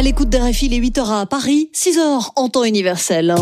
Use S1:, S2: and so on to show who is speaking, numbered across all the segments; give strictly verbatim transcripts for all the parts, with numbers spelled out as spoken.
S1: l'écoute d'R F I, les huit heures à Paris, six heures en temps universel.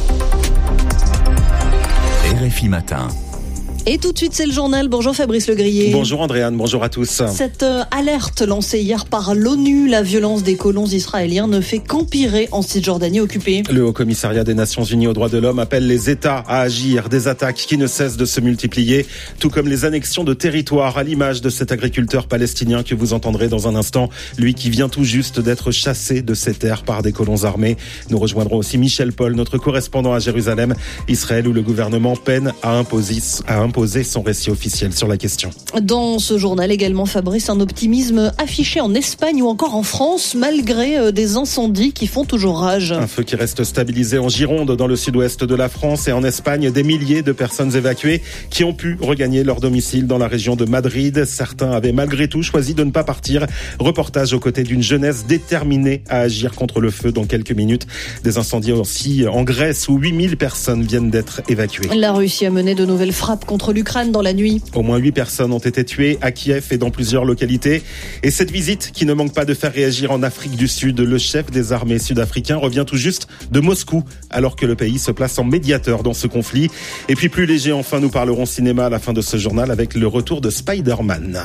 S2: R F I Matin.
S1: Et tout de suite, c'est le journal. Bonjour Fabrice Legrier.
S3: Bonjour Andréane, bonjour à tous.
S1: Cette euh, alerte lancée hier par l'ONU, la violence des colons israéliens ne fait qu'empirer en Cisjordanie occupée.
S3: Le Haut Commissariat des Nations Unies aux droits de l'homme appelle les États à agir. Des attaques qui ne cessent de se multiplier, tout comme les annexions de territoires, à l'image de cet agriculteur palestinien que vous entendrez dans un instant, lui qui vient tout juste d'être chassé de ses terres par des colons armés. Nous rejoindrons aussi Michel Paul, notre correspondant à Jérusalem, Israël, où le gouvernement peine à imposer, à imposer son récit officiel sur la question.
S1: Dans ce journal également, Fabrice, un optimisme affiché en Espagne ou encore en France, malgré des incendies qui font toujours rage.
S3: Un feu qui reste stabilisé en Gironde, dans le sud-ouest de la France, et en Espagne, des milliers de personnes évacuées qui ont pu regagner leur domicile dans la région de Madrid. Certains avaient malgré tout choisi de ne pas partir. Reportage aux côtés d'une jeunesse déterminée à agir contre le feu dans quelques minutes. Des incendies aussi en Grèce où huit mille personnes viennent d'être évacuées.
S1: La Russie a mené de nouvelles frappes contre l'Ukraine dans la nuit.
S3: Au moins huit personnes ont été tuées à Kiev et dans plusieurs localités. Et cette visite qui ne manque pas de faire réagir en Afrique du Sud. Le chef des armées sud-africains revient tout juste de Moscou, alors que le pays se place en médiateur dans ce conflit. Et puis plus léger, enfin, nous parlerons cinéma à la fin de ce journal avec le retour de Spider-Man.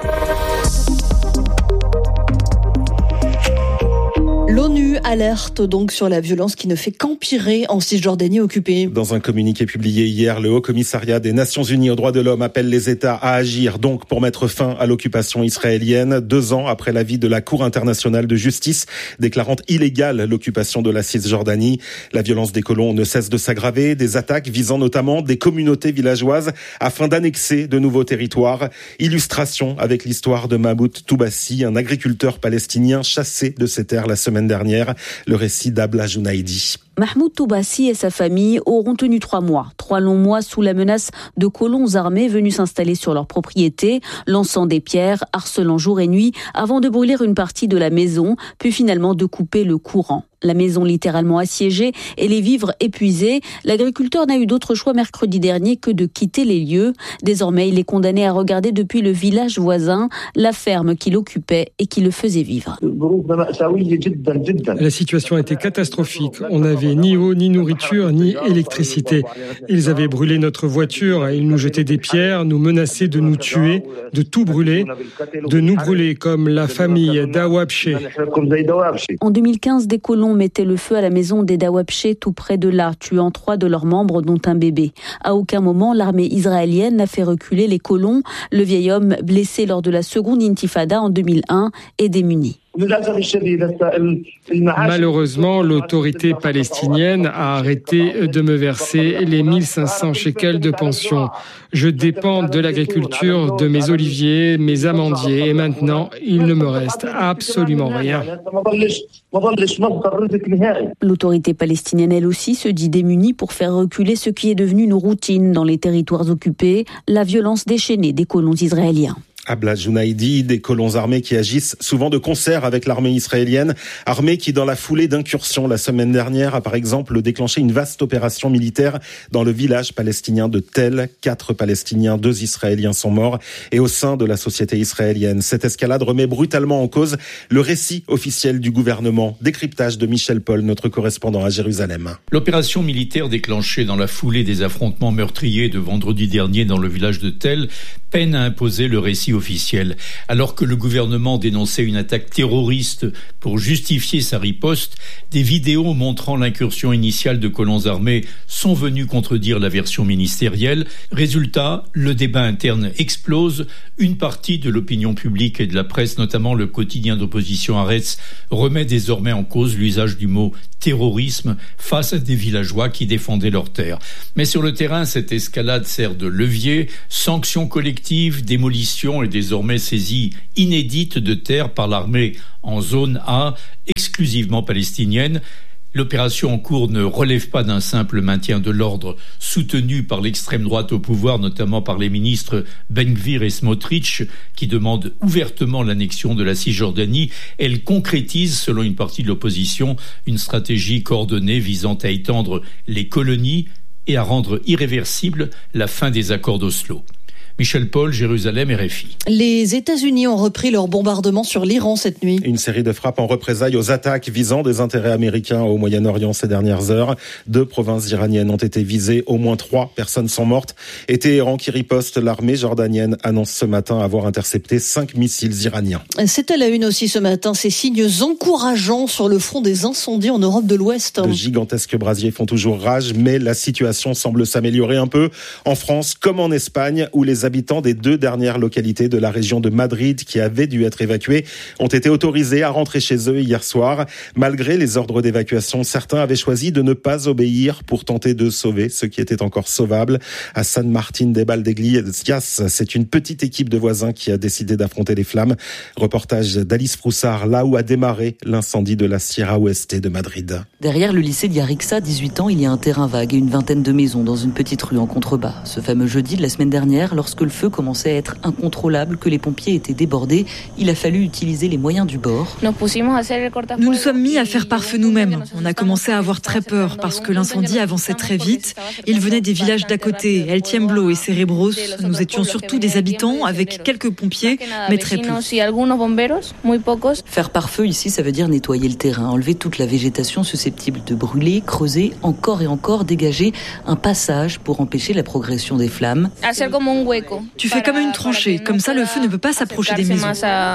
S1: L'ONU alerte donc sur la violence qui ne fait qu'empirer en Cisjordanie occupée.
S3: Dans un communiqué publié hier, le Haut Commissariat des Nations Unies aux droits de l'homme appelle les États à agir donc pour mettre fin à l'occupation israélienne, deux ans après l'avis de la Cour internationale de justice déclarant illégale l'occupation de la Cisjordanie. La violence des colons ne cesse de s'aggraver, des attaques visant notamment des communautés villageoises afin d'annexer de nouveaux territoires. Illustration avec l'histoire de Mahmoud Toubassi, un agriculteur palestinien chassé de ses terres la semaine dernière. Le récit d'Abla Jounaidi.
S4: Mahmoud Toubassi et sa famille auront tenu trois mois. Trois longs mois sous la menace de colons armés venus s'installer sur leur propriété, lançant des pierres, harcelant jour et nuit, avant de brûler une partie de la maison, puis finalement de couper le courant. La maison littéralement assiégée et les vivres épuisés, l'agriculteur n'a eu d'autre choix mercredi dernier que de quitter les lieux. Désormais, il est condamné à regarder depuis le village voisin la ferme qu'il occupait et qui le faisait vivre.
S5: La situation était catastrophique. On n'avait ni eau, ni nourriture, ni électricité. Ils avaient brûlé notre voiture, ils nous jetaient des pierres, nous menaçaient de nous tuer, de tout brûler, de nous brûler comme la famille Dawabche.
S4: En deux mille quinze, des colons mettaient le feu à la maison des Dawabche tout près de là, tuant trois de leurs membres dont un bébé. À aucun moment, l'armée israélienne n'a fait reculer les colons. Le vieil homme, blessé lors de la seconde intifada en deux mille un, est démuni.
S5: Malheureusement, l'autorité palestinienne a arrêté de me verser les mille cinq cents shekels de pension. Je dépends de l'agriculture, de mes oliviers, mes amandiers, et maintenant, il ne me reste absolument rien.
S4: L'autorité palestinienne, elle aussi, se dit démunie pour faire reculer ce qui est devenu une routine dans les territoires occupés, la violence déchaînée des colons israéliens.
S3: Abla Jounaidi, des colons armés qui agissent souvent de concert avec l'armée israélienne, armée qui, dans la foulée d'incursions la semaine dernière, a par exemple déclenché une vaste opération militaire dans le village palestinien de Tel. Quatre Palestiniens, deux Israéliens sont morts, et au sein de la société israélienne. Cette escalade remet brutalement en cause le récit officiel du gouvernement. Décryptage de Michel Paul, notre correspondant à Jérusalem.
S6: L'opération militaire déclenchée dans la foulée des affrontements meurtriers de vendredi dernier dans le village de Tel peine à imposer le récit officiel. Alors que le gouvernement dénonçait une attaque terroriste pour justifier sa riposte, des vidéos montrant l'incursion initiale de colons armés sont venues contredire la version ministérielle. Résultat, le débat interne explose. Une partie de l'opinion publique et de la presse, notamment le quotidien d'opposition Haaretz, remet désormais en cause l'usage du mot terrorisme face à des villageois qui défendaient leurs terres. Mais sur le terrain, cette escalade sert de levier. Sanctions collectives, démolitions et désormais saisie inédite de terres par l'armée en zone A, exclusivement palestinienne. L'opération en cours ne relève pas d'un simple maintien de l'ordre soutenu par l'extrême droite au pouvoir, notamment par les ministres Ben Gvir et Smotrich, qui demandent ouvertement l'annexion de la Cisjordanie. Elle concrétise, selon une partie de l'opposition, une stratégie coordonnée visant à étendre les colonies et à rendre irréversible la fin des accords d'Oslo. Michel Paul, Jérusalem, R F I.
S1: Les États-Unis ont repris leur bombardement sur l'Iran cette nuit.
S3: Une série de frappes en représailles aux attaques visant des intérêts américains au Moyen-Orient ces dernières heures. Deux provinces iraniennes ont été visées, au moins trois personnes sont mortes. Et Téhéran qui riposte, l'armée jordanienne annonce ce matin avoir intercepté cinq missiles iraniens.
S1: C'est à la une aussi ce matin, ces signes encourageants sur le front des incendies en Europe de l'Ouest.
S3: De gigantesques brasiers font toujours rage, mais la situation semble s'améliorer un peu en France comme en Espagne, où les habitants des deux dernières localités de la région de Madrid qui avaient dû être évacués ont été autorisés à rentrer chez eux hier soir. Malgré les ordres d'évacuation, certains avaient choisi de ne pas obéir pour tenter de sauver ce qui était encore sauvable. À San Martín de Valdeiglesias, c'est une petite équipe de voisins qui a décidé d'affronter les flammes. Reportage d'Alice Froussard, là où a démarré l'incendie de la Sierra Oeste de Madrid.
S7: Derrière le lycée d'Yarixa, dix-huit ans, il y a un terrain vague et une vingtaine de maisons dans une petite rue en contrebas. Ce fameux jeudi de la semaine dernière, lorsque le feu commençait à être incontrôlable, que les pompiers étaient débordés, il a fallu utiliser les moyens du bord.
S8: Nous nous sommes mis à faire pare-feu nous-mêmes. On a commencé à avoir très peur parce que l'incendie avançait très vite. Il venait des villages d'à côté, El Tiemblo et Cerebros. Nous étions surtout des habitants avec quelques pompiers, mais très peu.
S7: Faire pare-feu ici, ça veut dire nettoyer le terrain, enlever toute la végétation susceptible de brûler, creuser encore et encore, dégager un passage pour empêcher la progression des flammes.
S8: Tu fais comme une tranchée, comme ça le feu ne peut pas s'approcher des maisons.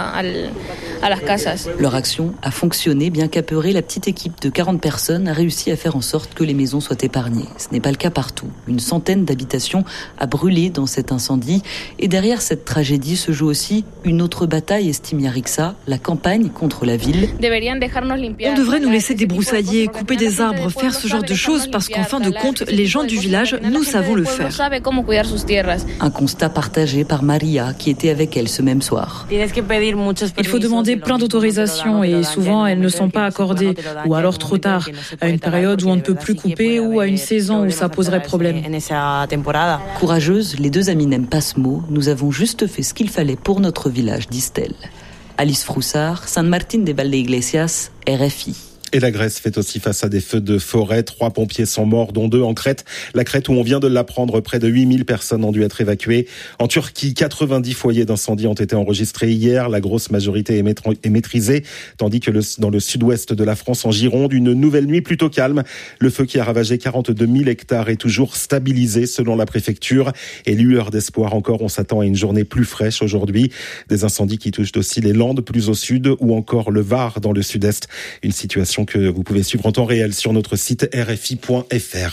S7: Leur action a fonctionné, bien qu'apeurée, la petite équipe de quarante personnes a réussi à faire en sorte que les maisons soient épargnées. Ce n'est pas le cas partout. Une centaine d'habitations a brûlé dans cet incendie. Et derrière cette tragédie se joue aussi une autre bataille, estime Yarixa, la campagne contre la ville.
S8: On devrait nous laisser débroussailler, couper des arbres, faire ce genre de choses parce qu'en fin de compte, les gens du village, nous savons le faire.
S7: Un constat partagé par Maria, qui était avec elle ce même soir.
S9: Il faut demander plein d'autorisations et souvent elles ne sont pas accordées, ou alors trop tard, à une période où on ne peut plus couper ou à une saison où ça poserait problème.
S7: Courageuse, les deux amies n'aiment pas ce mot. Nous avons juste fait ce qu'il fallait pour notre village, disent-elles. Alice Froussard, San Martín de Valdeiglesias, R F I.
S3: Et la Grèce fait aussi face à des feux de forêt. Trois pompiers sont morts, dont deux en Crète. La Crète où on vient de l'apprendre, près de huit mille personnes ont dû être évacuées. En Turquie, quatre-vingt-dix foyers d'incendie ont été enregistrés hier. La grosse majorité est maîtrisée, tandis que le, dans le sud-ouest de la France, en Gironde, une nouvelle nuit plutôt calme. Le feu qui a ravagé quarante-deux mille hectares est toujours stabilisé selon la préfecture. Et lueur d'espoir encore, on s'attend à une journée plus fraîche aujourd'hui. Des incendies qui touchent aussi les Landes plus au sud ou encore le Var dans le sud-est. Une situation que vous pouvez suivre en temps réel sur notre site r f i point f r.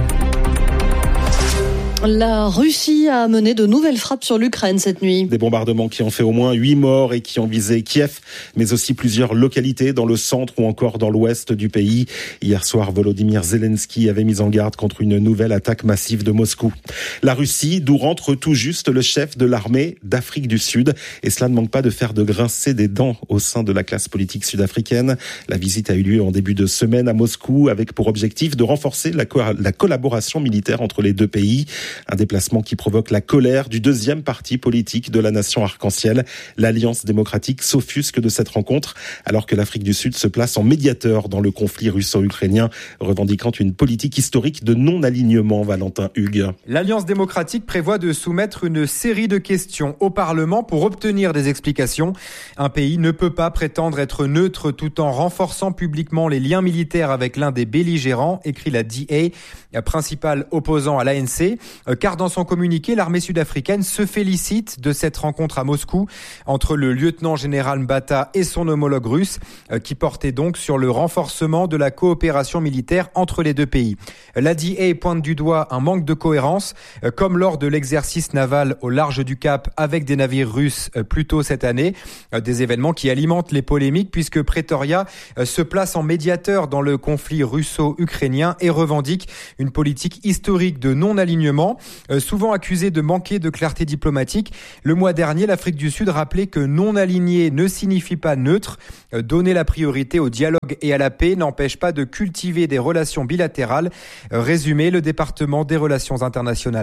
S1: La Russie a mené de nouvelles frappes sur l'Ukraine cette nuit.
S3: Des bombardements qui ont fait au moins huit morts et qui ont visé Kiev, mais aussi plusieurs localités dans le centre ou encore dans l'ouest du pays. Hier soir, Volodymyr Zelensky avait mis en garde contre une nouvelle attaque massive de Moscou. La Russie, d'où rentre tout juste le chef de l'armée d'Afrique du Sud. Et cela ne manque pas de faire de grincer des dents au sein de la classe politique sud-africaine. La visite a eu lieu en début de semaine à Moscou avec pour objectif de renforcer la, co- la collaboration militaire entre les deux pays. Un déplacement qui provoque la colère du deuxième parti politique de la nation arc-en-ciel. L'Alliance démocratique s'offusque de cette rencontre, alors que l'Afrique du Sud se place en médiateur dans le conflit russo-ukrainien, revendiquant une politique historique de non-alignement. Valentin Hugues.
S10: L'Alliance démocratique prévoit de soumettre une série de questions au Parlement pour obtenir des explications. Un pays ne peut pas prétendre être neutre tout en renforçant publiquement les liens militaires avec l'un des belligérants, écrit la D A, principal opposant à l'A N C. Car dans son communiqué, l'armée sud-africaine se félicite de cette rencontre à Moscou entre le lieutenant-général Mbata et son homologue russe, qui portait donc sur le renforcement de la coopération militaire entre les deux pays. La D A pointe du doigt un manque de cohérence, comme lors de l'exercice naval au large du Cap avec des navires russes plus tôt cette année. Des événements qui alimentent les polémiques puisque Pretoria se place en médiateur dans le conflit russo-ukrainien et revendique une politique historique de non-alignement. Euh, souvent accusé de manquer de clarté diplomatique. Le mois dernier, l'Afrique du Sud rappelait que non aligné ne signifie pas neutre. Euh, donner la priorité au dialogue et à la paix n'empêche pas de cultiver des relations bilatérales. Euh, résumé, le département des relations internationales.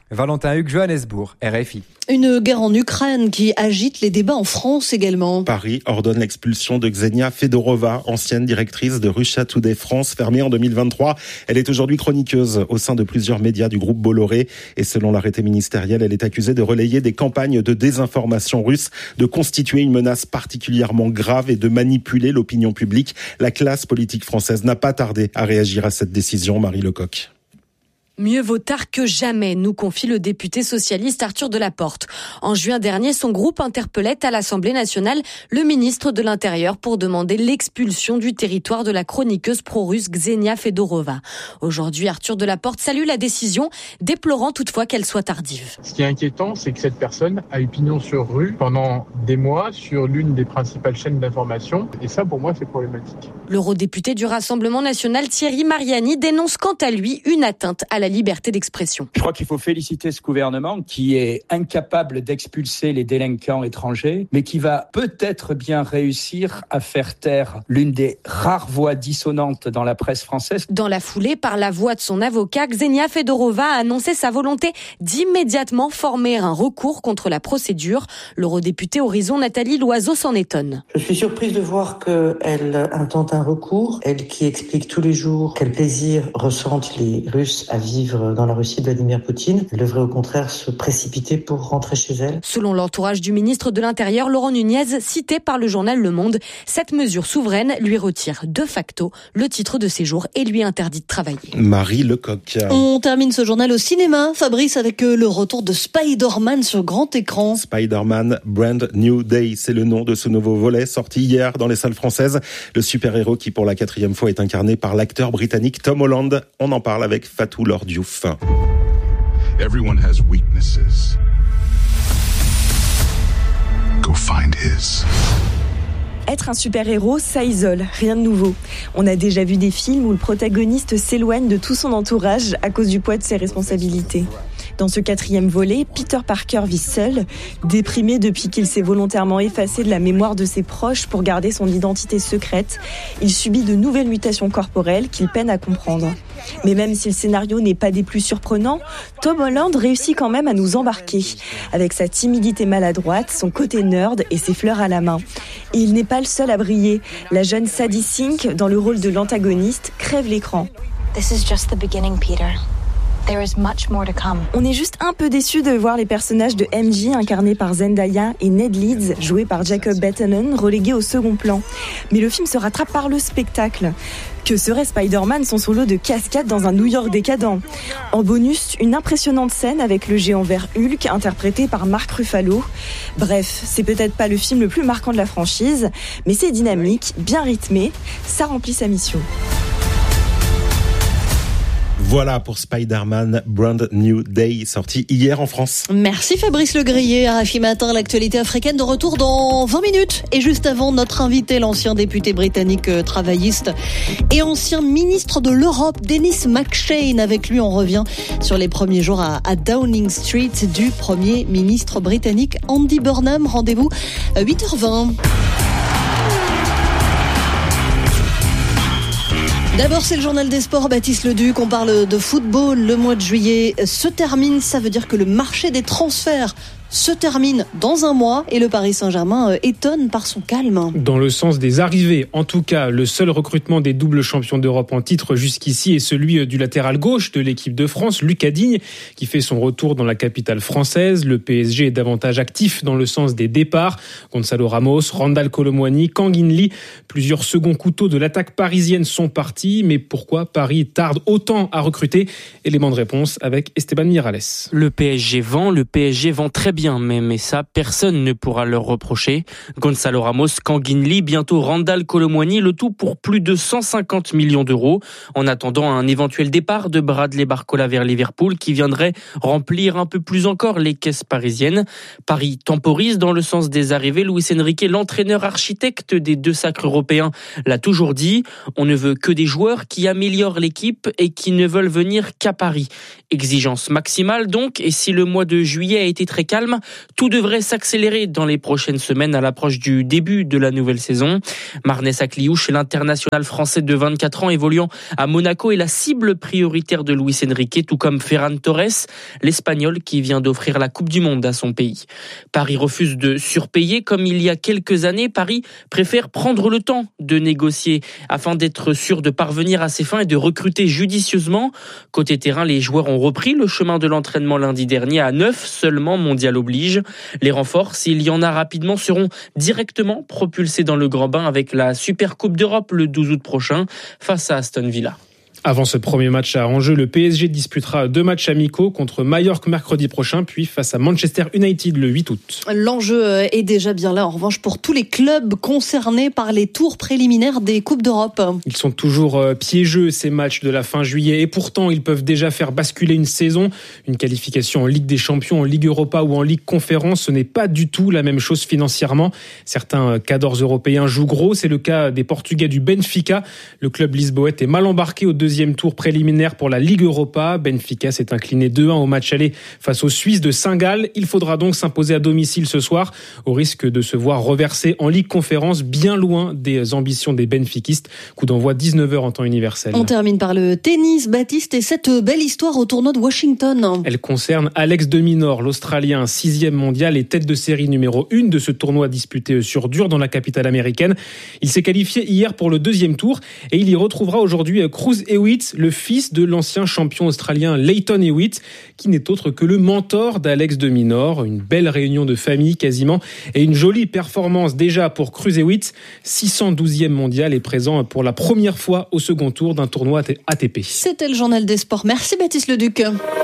S10: Valentin Hugues, Johannesburg, R F I.
S1: Une guerre en Ukraine qui agite les débats en France également.
S3: Paris ordonne l'expulsion de Ksenia Fedorova, ancienne directrice de Russia Today France, fermée en deux mille vingt-trois. Elle est aujourd'hui chroniqueuse au sein de plusieurs médias du groupe Bolloré. Et selon l'arrêté ministériel, elle est accusée de relayer des campagnes de désinformation russe, de constituer une menace particulièrement grave et de manipuler l'opinion publique. La classe politique française n'a pas tardé à réagir à cette décision. Marie Lecoq.
S11: Mieux vaut tard que jamais, nous confie le député socialiste Arthur Delaporte. En juin dernier, son groupe interpellait à l'Assemblée nationale le ministre de l'Intérieur pour demander l'expulsion du territoire de la chroniqueuse pro-russe Ksenia Fedorova. Aujourd'hui, Arthur Delaporte salue la décision, déplorant toutefois qu'elle soit tardive.
S12: Ce qui est inquiétant, c'est que cette personne a eu pignon sur rue pendant des mois sur l'une des principales chaînes d'information. Et ça, pour moi, c'est problématique.
S11: L'eurodéputé du Rassemblement national Thierry Mariani dénonce quant à lui une atteinte à la la liberté d'expression.
S13: Je crois qu'il faut féliciter ce gouvernement qui est incapable d'expulser les délinquants étrangers, mais qui va peut-être bien réussir à faire taire l'une des rares voix dissonantes dans la presse française.
S11: Dans la foulée, par la voix de son avocat, Ksenia Fedorova a annoncé sa volonté d'immédiatement former un recours contre la procédure. L'eurodéputée Horizon Nathalie Loiseau s'en étonne.
S14: Je suis surprise de voir qu'elle intente un recours, elle qui explique tous les jours quel plaisir ressentent les Russes à vivre dans la Russie de Vladimir Poutine. Elle devrait au contraire se précipiter pour rentrer chez elle.
S11: Selon l'entourage du ministre de l'Intérieur, Laurent Nunez, cité par le journal Le Monde, cette mesure souveraine lui retire de facto le titre de séjour et lui interdit de travailler.
S3: Marie Lecoq.
S1: On termine ce journal au cinéma, Fabrice, avec le retour de Spider-Man sur grand écran.
S3: Spider-Man Brand New Day, c'est le nom de ce nouveau volet sorti hier dans les salles françaises. Le super-héros qui pour la quatrième fois est incarné par l'acteur britannique Tom Holland. On en parle avec Fatou Lord Diouf.
S15: Everyone has weaknesses. Go find his.
S16: Être un super-héros, ça isole, rien de nouveau. On a déjà vu des films où le protagoniste s'éloigne de tout son entourage à cause du poids de ses responsabilités. Dans ce quatrième volet, Peter Parker vit seul, déprimé depuis qu'il s'est volontairement effacé de la mémoire de ses proches pour garder son identité secrète. Il subit de nouvelles mutations corporelles qu'il peine à comprendre. Mais même si le scénario n'est pas des plus surprenants, Tom Holland réussit quand même à nous embarquer, avec sa timidité maladroite, son côté nerd et ses fleurs à la main. Et il n'est pas le seul à briller. La jeune Sadie Sink, dans le rôle de l'antagoniste, crève l'écran.
S17: This is just the beginning, Peter. There is much more to come.
S16: On est juste un peu déçus de voir les personnages de M J incarnés par Zendaya et Ned Leeds joués par Jacob Batalon relégués au second plan. Mais le film se rattrape par le spectacle. Que serait Spider-Man sans son lot de cascades dans un New York décadent ? En bonus, une impressionnante scène avec le géant vert Hulk interprété par Mark Ruffalo. Bref, c'est peut-être pas le film le plus marquant de la franchise, mais c'est dynamique, bien rythmé, ça remplit sa mission.
S3: Voilà pour Spider-Man Brand New Day, sorti hier en France.
S1: Merci Fabrice Legrier. R F I Matin, l'actualité africaine de retour dans vingt minutes. Et juste avant, notre invité, l'ancien député britannique travailliste et ancien ministre de l'Europe, Denis McShane. Avec lui, on revient sur les premiers jours à, à Downing Street du Premier ministre britannique Andy Burnham. Rendez-vous à huit heures vingt. D'abord, c'est le journal des sports, Baptiste Leduc. On parle de football. Le mois de juillet se termine. Ça veut dire que le marché des transferts se termine dans un mois et le Paris Saint-Germain étonne par son calme.
S5: Dans le sens des arrivées, en tout cas, le seul recrutement des doubles champions d'Europe en titre jusqu'ici est celui du latéral gauche de l'équipe de France, Lucas Digne, qui fait son retour dans la capitale française. Le P S G est davantage actif dans le sens des départs. Gonzalo Ramos, Randal Kolo Muani, Kang In Lee, plusieurs seconds couteaux de l'attaque parisienne sont partis. Mais pourquoi Paris tarde autant à recruter ? Élément de réponse avec Esteban Miralles.
S18: Le P S G vend, le P S G vend très bien. Mais, mais ça, personne ne pourra leur reprocher. Gonzalo Ramos, Kang In Lee, bientôt Randal Kolo Muani, le tout pour plus de cent cinquante millions d'euros. En attendant un éventuel départ de Bradley Barcola vers Liverpool qui viendrait remplir un peu plus encore les caisses parisiennes. Paris temporise dans le sens des arrivées. Luis Enrique, l'entraîneur architecte des deux sacres européens, l'a toujours dit. On ne veut que des joueurs qui améliorent l'équipe et qui ne veulent venir qu'à Paris. Exigence maximale donc, et si le mois de juillet a été très calme, terme. Tout devrait s'accélérer dans les prochaines semaines à l'approche du début de la nouvelle saison. Marnès Akliouche, l'international français de vingt-quatre ans évoluant à Monaco, est la cible prioritaire de Luis Enrique, tout comme Ferran Torres, l'Espagnol qui vient d'offrir la Coupe du Monde à son pays. Paris refuse de surpayer. Comme il y a quelques années, Paris préfère prendre le temps de négocier afin d'être sûr de parvenir à ses fins et de recruter judicieusement. Côté terrain, les joueurs ont repris le chemin de l'entraînement lundi dernier à neuf seulement, mondial oblige. Les renforts, s'il y en a rapidement, seront directement propulsés dans le grand bain avec la Super Coupe d'Europe le douze août prochain face à Aston Villa.
S19: Avant ce premier match à enjeu, le P S G disputera deux matchs amicaux contre Majorque mercredi prochain, puis face à Manchester United le huit août.
S1: L'enjeu est déjà bien là, en revanche, pour tous les clubs concernés par les tours préliminaires des Coupes d'Europe.
S19: Ils sont toujours piégeux, ces matchs de la fin juillet, et pourtant ils peuvent déjà faire basculer une saison. Une qualification en Ligue des Champions, en Ligue Europa ou en Ligue Conférence, ce n'est pas du tout la même chose financièrement. Certains cadors européens jouent gros, c'est le cas des Portugais du Benfica. Le club lisboète est mal embarqué au deuxième tour préliminaire pour la Ligue Europa. Benfica s'est incliné deux un au match aller face aux Suisses de Saint-Gall. Il faudra donc s'imposer à domicile ce soir, au risque de se voir reversé en Ligue Conférence, bien loin des ambitions des benfiquistes. Coup d'envoi dix-neuf heures en temps universel.
S1: On termine par le tennis, Baptiste, et cette belle histoire au tournoi de Washington.
S19: Elle concerne Alex de Minaur, l'Australien, sixième mondial et tête de série numéro un de ce tournoi disputé sur dur dans la capitale américaine. Il s'est qualifié hier pour le deuxième tour et il y retrouvera aujourd'hui Cruz Hewitt, le fils de l'ancien champion australien Lleyton Hewitt, qui n'est autre que le mentor d'Alex de Minaur. Une belle réunion de famille quasiment et une jolie performance déjà pour Cruz Hewitt, six cent douzième mondial et présent pour la première fois au second tour d'un tournoi A T P.
S1: C'était le journal des sports. Merci Baptiste Leduc.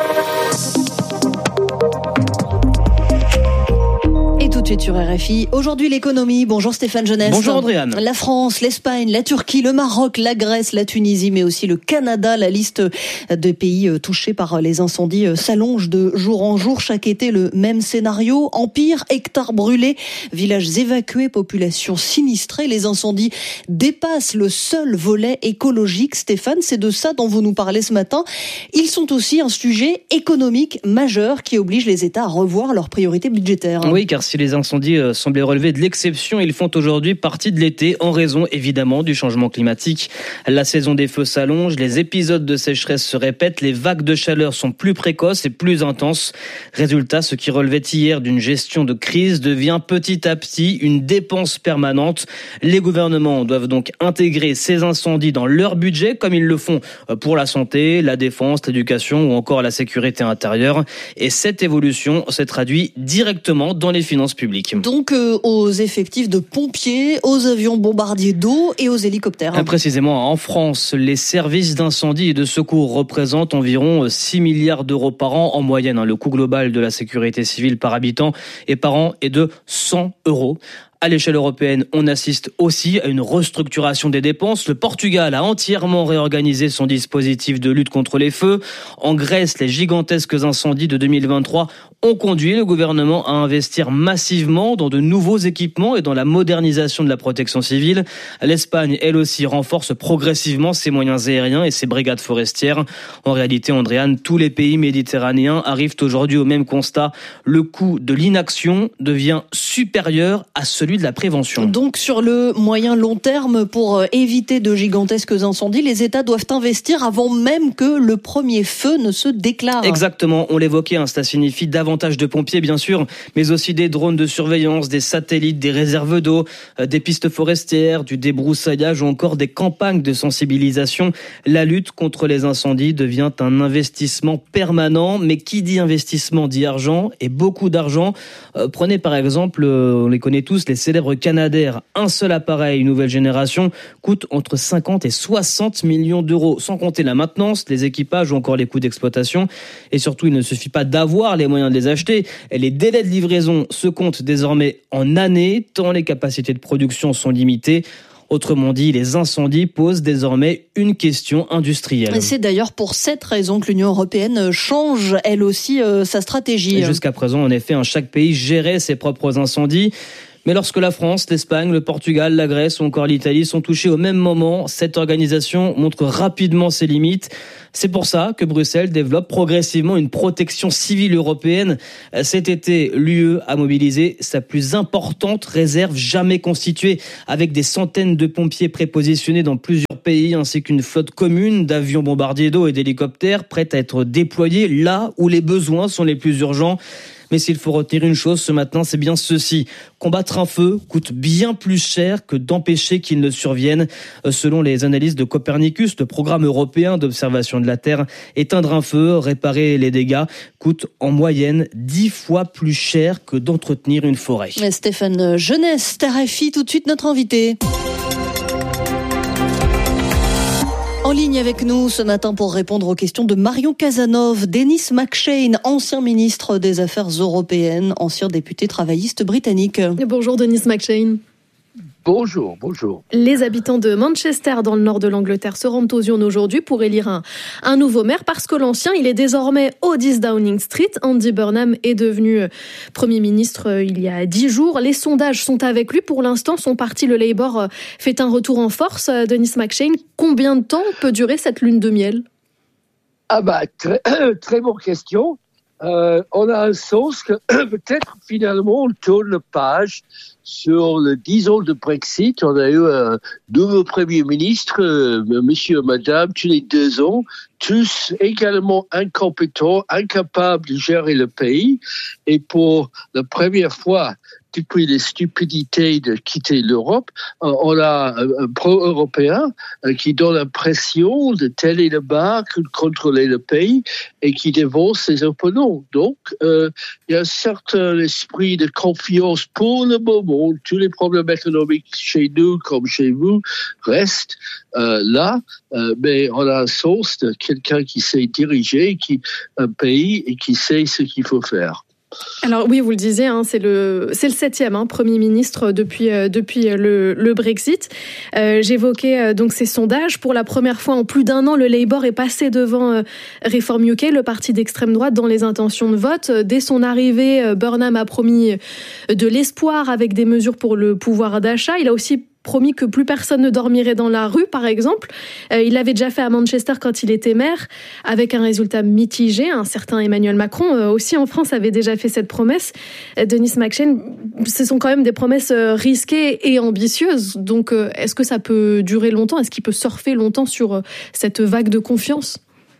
S1: Tout de suite sur R F I. Aujourd'hui, l'économie. Bonjour Stéphane Jeunesse.
S20: Bonjour Andréane.
S1: La France, l'Espagne, la Turquie, le Maroc, la Grèce, la Tunisie, mais aussi le Canada. La liste de pays touchés par les incendies s'allonge de jour en jour. Chaque été, le même scénario. Empire, hectares brûlés, villages évacués, populations sinistrées. Les incendies dépassent le seul volet écologique. Stéphane, c'est de ça dont vous nous parlez ce matin. Ils sont aussi un sujet économique majeur qui oblige les États à revoir leurs priorités budgétaires.
S20: Oui, car si les incendies semblaient relever de l'exception, ils font aujourd'hui partie de l'été en raison évidemment du changement climatique. La saison des feux s'allonge, les épisodes de sécheresse se répètent, les vagues de chaleur sont plus précoces et plus intenses. Résultat, ce qui relevait hier d'une gestion de crise devient petit à petit une dépense permanente. Les gouvernements doivent donc intégrer ces incendies dans leur budget comme ils le font pour la santé, la défense, l'éducation ou encore la sécurité intérieure. Et cette évolution s'est traduite directement dans les finances publiques.
S1: Donc euh, aux effectifs de pompiers, aux avions bombardiers d'eau et aux hélicoptères.
S20: Précisément, en France, les services d'incendie et de secours représentent environ six milliards d'euros par an en moyenne. Le coût global de la sécurité civile par habitant et par an est de cent euros. À l'échelle européenne, on assiste aussi à une restructuration des dépenses. Le Portugal a entièrement réorganisé son dispositif de lutte contre les feux. En Grèce, les gigantesques incendies de deux mille vingt-trois ont conduit le gouvernement à investir massivement dans de nouveaux équipements et dans la modernisation de la protection civile. L'Espagne, elle aussi, renforce progressivement ses moyens aériens et ses brigades forestières. En réalité, Andréane, tous les pays méditerranéens arrivent aujourd'hui au même constat. Le coût de l'inaction devient supérieur à celui de la prévention.
S1: Donc sur le moyen long terme, pour éviter de gigantesques incendies, les États doivent investir avant même que le premier feu ne se déclare.
S20: Exactement, on l'évoquait, hein, cela signifie davantage de pompiers bien sûr, mais aussi des drones de surveillance, des satellites, des réserves d'eau, euh, des pistes forestières, du débroussaillage ou encore des campagnes de sensibilisation. La lutte contre les incendies devient un investissement permanent, mais qui dit investissement dit argent, et beaucoup d'argent. Euh, prenez par exemple, euh, on les connaît tous, les célèbres Canadair. Un seul appareil nouvelle génération coûte entre cinquante et soixante millions d'euros, sans compter la maintenance, les équipages ou encore les coûts d'exploitation. Et surtout, il ne suffit pas d'avoir les moyens de les acheter. Les délais de livraison se comptent désormais en années, tant les capacités de production sont limitées. Autrement dit, les incendies posent désormais une question industrielle.
S1: Et c'est d'ailleurs pour cette raison que l'Union européenne change, elle aussi, euh, sa stratégie.
S20: Et jusqu'à présent, en effet, chaque pays gérait ses propres incendies. Mais lorsque la France, l'Espagne, le Portugal, la Grèce ou encore l'Italie sont touchés au même moment, cette organisation montre rapidement ses limites. C'est pour ça que Bruxelles développe progressivement une protection civile européenne. Cet été, l'U E a mobilisé sa plus importante réserve jamais constituée, avec des centaines de pompiers prépositionnés dans plusieurs pays, ainsi qu'une flotte commune d'avions bombardiers d'eau et d'hélicoptères prête à être déployés là où les besoins sont les plus urgents. Mais s'il faut retenir une chose ce matin, c'est bien ceci. Combattre un feu coûte bien plus cher que d'empêcher qu'il ne survienne. Selon les analyses de Copernicus, le programme européen d'observation de la Terre, éteindre un feu, réparer les dégâts, coûte en moyenne dix fois plus cher que d'entretenir une forêt.
S1: Stéphane Jeunesse, R F I, tout de suite notre invité. En ligne avec nous ce matin pour répondre aux questions de Marion Cazenove, Denis McShane, ancien ministre des Affaires européennes, ancien député travailliste britannique.
S21: Bonjour Denis McShane.
S22: Bonjour, bonjour.
S21: Les habitants de Manchester, dans le nord de l'Angleterre, se rendent aux urnes aujourd'hui pour élire un, un nouveau maire parce que l'ancien, il est désormais au dix Downing Street. Andy Burnham est devenu Premier ministre il y a dix jours. Les sondages sont avec lui. Pour l'instant, son parti, le Labour, fait un retour en force. Denis McShane, combien de temps peut durer cette lune de miel ?
S22: Ah bah, très, très bonne question. Euh, on a un sens que peut-être finalement on tourne la page sur le dix ans de Brexit. On a eu un nouveau Premier ministre, euh, monsieur et madame, tous les deux ans, tous également incompétents, incapables de gérer le pays. Et pour la première fois depuis les stupidités de quitter l'Europe, euh, on a un, un pro-européen euh, qui donne l'impression de telle le bar, de contrôler le pays et qui dévore ses opposants. Donc, euh, il y a un certain esprit de confiance pour le moment. Tous les problèmes économiques chez nous comme chez vous restent euh, là, euh, mais on a un sens de quelqu'un qui sait diriger qui, un pays et qui sait ce qu'il faut faire.
S21: Alors oui, vous le disiez, hein, c'est le c'est le septième hein, Premier ministre depuis euh, depuis le, le Brexit. Euh, j'évoquais euh, donc ces sondages. Pour la première fois en plus d'un an, le Labour est passé devant euh, Reform U K, le parti d'extrême droite, dans les intentions de vote. Dès son arrivée, euh, Burnham a promis de l'espoir avec des mesures pour le pouvoir d'achat. Il a aussi promis que plus personne ne dormirait dans la rue, par exemple. Euh, il l'avait déjà fait à Manchester quand il était maire, avec un résultat mitigé. Un certain Emmanuel Macron, euh, aussi en France, avait déjà fait cette promesse. Euh, Denis McShane, ce sont quand même des promesses euh, risquées et ambitieuses. Donc, euh, est-ce que ça peut durer longtemps ? Est-ce qu'il peut surfer longtemps sur euh, cette vague de confiance ?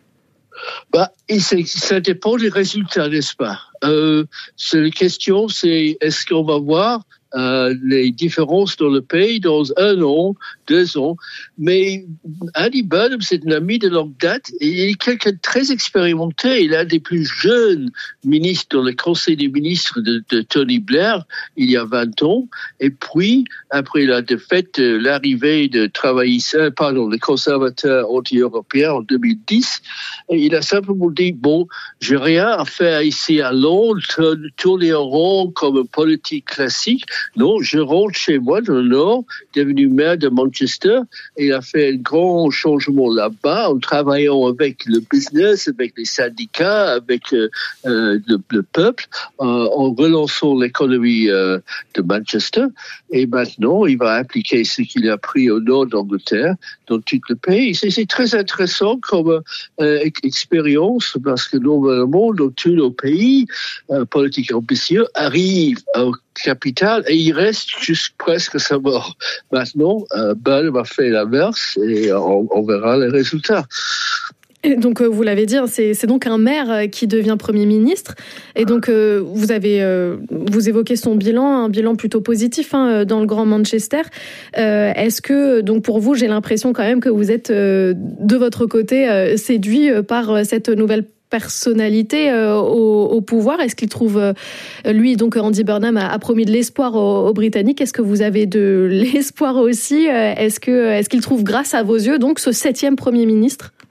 S22: Bah, et ça dépend des résultats, n'est-ce pas ? euh, La question, c'est est-ce qu'on va voir Euh, les différences dans le pays dans un an, deux ans. Mais Andy Burnham, c'est un ami de longue date et il est quelqu'un de très expérimenté. Il est un des plus jeunes ministres dans le Conseil des ministres de, de Tony Blair il y a vingt ans. Et puis, après la défaite, l'arrivée de travaillistes, pardon, les conservateurs anti-européens en deux mille dix, il a simplement dit, bon, j'ai rien à faire ici à Londres, tourner en rond comme une politique classique. Non, je rentre chez moi dans le Nord, devenu maire de Manchester, et il a fait un grand changement là-bas en travaillant avec le business, avec les syndicats, avec euh, euh, le, le peuple, euh, en relançant l'économie euh, de Manchester. Et maintenant, il va appliquer ce qu'il a appris au Nord d'Angleterre dans tout le pays. C'est, c'est très intéressant comme euh, expérience parce que normalement, dans tous nos pays, euh, politiques ambitieux arrivent au capital et il reste juste presque sa mort. Maintenant, euh, Burnham va faire l'inverse et on, on verra les résultats.
S21: Et donc, vous l'avez dit, c'est, c'est donc un maire qui devient Premier ministre. Et donc, euh, vous avez, euh, vous évoquez son bilan, un bilan plutôt positif hein, dans le Grand Manchester. Euh, est-ce que, donc pour vous, j'ai l'impression quand même que vous êtes euh, de votre côté euh, séduit par cette nouvelle personnalité euh, au, au pouvoir. Est-ce qu'il trouve, euh, lui, donc Andy Burnham a, a promis de l'espoir aux, aux Britanniques. Est-ce que vous avez de l'espoir aussi ? Est-ce que, est-ce qu'il trouve, grâce à vos yeux, donc ce septième Premier ministre ?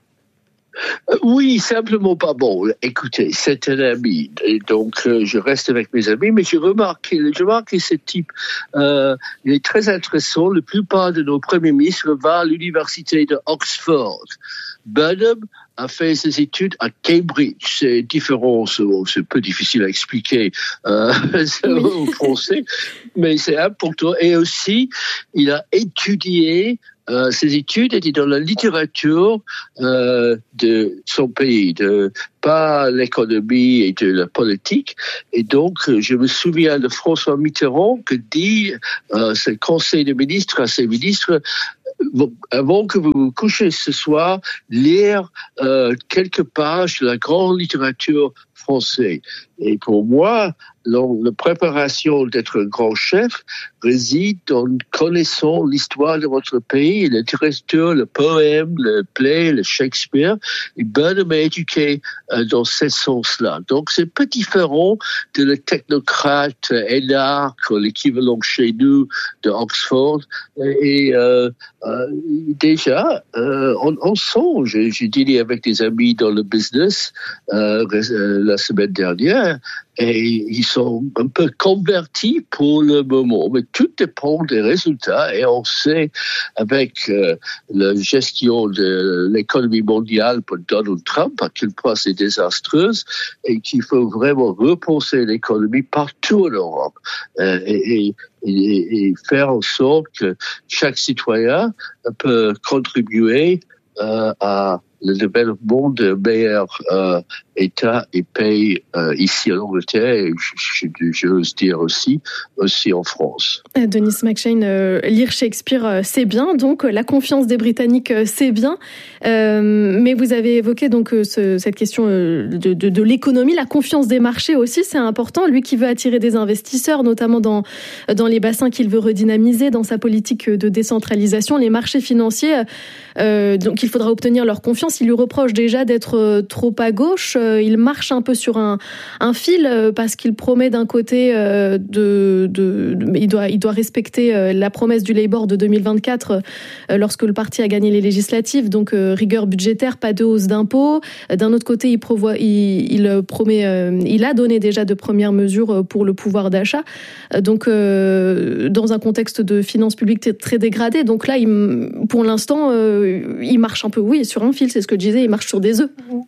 S22: Euh, oui, simplement pas bon. Écoutez, c'est un ami, et donc euh, je reste avec mes amis, mais j'ai remarqué, j'ai remarqué ce type, euh, il est très intéressant. La plupart de nos premiers ministres vont à l'université de Oxford. Burnham a fait ses études à Cambridge. C'est différent, c'est, c'est un peu difficile à expliquer euh, oui. au français, mais c'est important. Et aussi, il a étudié Euh, ses études étaient dans la littérature euh, de son pays, de, pas l'économie et de la politique. Et donc, je me souviens de François Mitterrand qui dit, euh, ce conseil de ministres à ses ministres, avant que vous vous couchez ce soir, lire euh, quelques pages de la grande littérature française. Et pour moi, la, la préparation d'être un grand chef réside en connaissant l'histoire de votre pays, la littérature, le poème, le play, le Shakespeare. Et Burnham m'a éduqué euh, dans ce sens-là. Donc, c'est pas différent de le technocrate énarque, l'équivalent chez nous de Oxford. Et euh, euh, déjà, euh, on, on sent, j'ai, j'ai dîné avec des amis dans le business euh, la semaine dernière, et ils sont un peu convertis pour le moment. Mais tout dépend des résultats, et on sait avec euh, la gestion de l'économie mondiale pour Donald Trump à quel point c'est désastreuse, et qu'il faut vraiment repenser l'économie partout en Europe euh, et, et, et, et faire en sorte que chaque citoyen peut contribuer euh, à le développement de meilleurs euh, États et pays euh, ici en Angleterre, et je, je, j'ose dire aussi, aussi en France.
S21: Denis McShane, euh, lire Shakespeare, euh, c'est bien, donc la confiance des Britanniques, euh, c'est bien, euh, mais vous avez évoqué donc euh, ce, cette question euh, de, de, de l'économie, la confiance des marchés aussi, c'est important. Lui qui veut attirer des investisseurs, notamment dans, dans les bassins qu'il veut redynamiser, dans sa politique de décentralisation, les marchés financiers, euh, donc il faudra obtenir leur confiance. Il lui reproche déjà d'être trop à gauche. Il marche un peu sur un, un fil parce qu'il promet d'un côté de, de, de il doit il doit respecter la promesse du Labour de deux mille vingt-quatre lorsque le parti a gagné les législatives, donc rigueur budgétaire, pas de hausse d'impôts. D'un autre côté, il provoit, il, il promet, il a donné déjà de premières mesures pour le pouvoir d'achat. Donc dans un contexte de finances publiques très dégradé. Donc là, il, pour l'instant, il marche un peu, oui, sur un fil. C'est ce que je disais, il marche sur des œufs.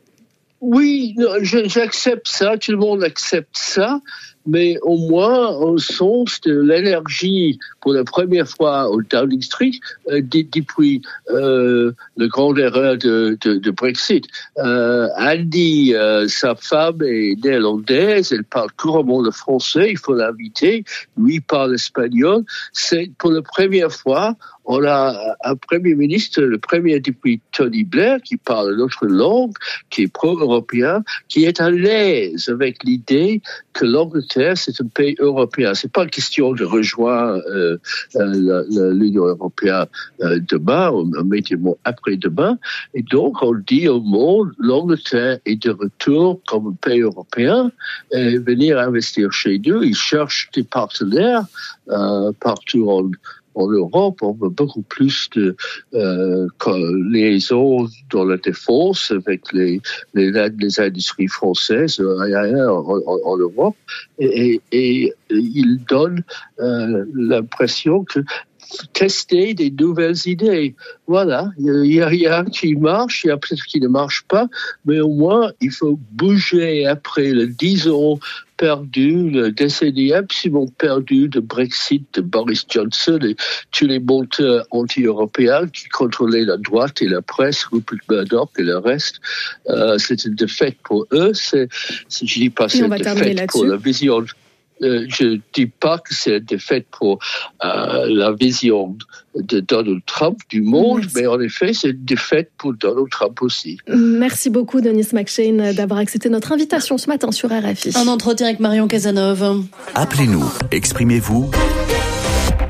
S22: Oui, j'accepte ça, tout le monde accepte ça, mais au moins au sens de l'énergie pour la première fois au Downing Street euh, depuis euh, la grande erreur de, de, de Brexit. Euh, Andy, euh, sa femme est néerlandaise, elle parle couramment le français, il faut l'inviter, lui parle espagnol. C'est pour la première fois, on a un premier ministre, le premier depuis Tony Blair, qui parle notre langue, qui est pro-européen, qui est à l'aise avec l'idée que l'Angleterre, c'est un pays européen. C'est pas une question de rejoindre euh, euh, l'Union européenne euh, demain, ou immédiatement après-demain. Et donc, on dit au monde, l'Angleterre est de retour comme un pays européen, et venir investir chez nous. Ils cherchent des partenaires euh, partout en En Europe, on veut beaucoup plus de euh, liaisons dans la défense avec les, les, les industries françaises en, en, en Europe, et, et, et il donne euh, l'impression que tester des nouvelles idées. Voilà, il y a rien qui marche, il y a peut-être qui ne marche pas, mais au moins il faut bouger après le dix ans perdu, le décennie absolument perdu de Brexit, de Boris Johnson et tous les monteurs anti-européens qui contrôlaient la droite et la presse, Rupert Murdoch et le reste. Euh, c'est une défaite pour eux. C'est, c'est je dis pas c'est une défaite pour la vision. Euh, je ne dis pas que c'est une défaite pour euh, la vision de Donald Trump du monde, Merci. mais en effet, c'est une défaite pour Donald Trump aussi.
S21: Merci beaucoup, Denis McShane, d'avoir accepté notre invitation ce matin sur R F I.
S1: Un entretien avec Marion Cazeneuve.
S2: Appelez-nous, exprimez-vous.